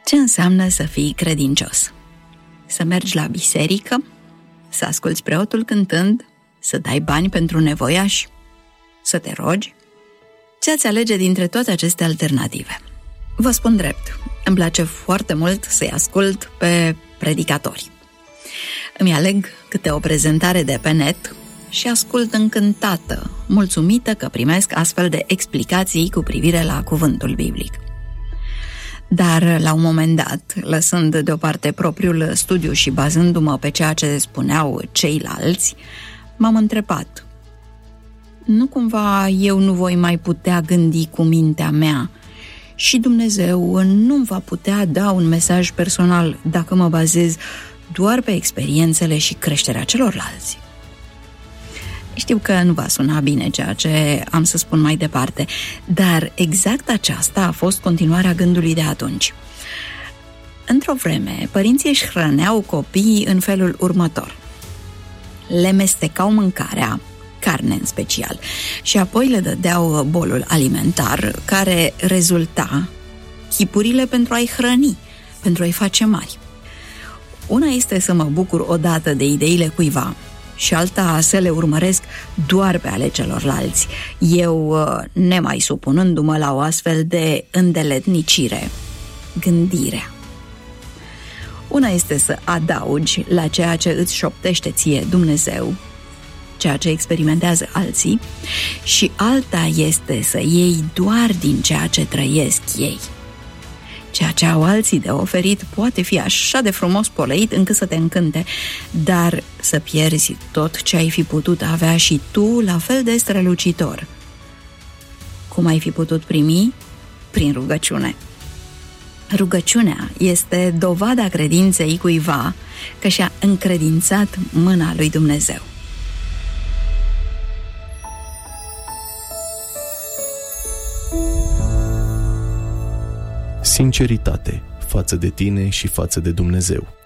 Ce înseamnă să fii credincios? Să mergi la biserică, să asculți preotul cântând, să dai bani pentru nevoiași, să te rogi? Ce-ați alege dintre toate aceste alternative? Vă spun drept, îmi place foarte mult să-i ascult pe predicatori. Îmi aleg câte o prezentare de pe net și ascult încântată, mulțumită că primesc astfel de explicații cu privire la cuvântul biblic. Dar, la un moment dat, lăsând deoparte propriul studiu și bazându-mă pe ceea ce spuneau ceilalți, m-am întrebat: nu cumva eu nu voi mai putea gândi cu mintea mea și Dumnezeu nu-mi va putea da un mesaj personal dacă mă bazez doar pe experiențele și creșterea celorlalți? Știu că nu va suna bine ceea ce am să spun mai departe, dar exact aceasta a fost continuarea gândului de atunci. Într-o vreme, părinții își hrăneau copiii în felul următor: le mestecau mâncarea, carne în special, și apoi le dădeau bolul alimentar, care rezulta chipurile pentru a-i hrăni, pentru a-i face mari. Una este să mă bucur odată de ideile cuiva și alta să le urmăresc doar pe ale celorlalți, eu nemai supunându-mă la o astfel de îndeletnicire. Gândirea. Una este să adaugi la ceea ce îți șoptește ție Dumnezeu, ceea ce experimentează alții, și alta este să iei doar din ceea ce trăiesc ei. Ceea ce au alții de oferit poate fi așa de frumos poleit încât să te încânte, dar să pierzi tot ce ai fi putut avea și tu la fel de strălucitor. Cum ai fi putut primi? Prin rugăciune. Rugăciunea este dovada credinței cuiva că și-a încredințat mâna lui Dumnezeu. Sinceritate față de tine și față de Dumnezeu.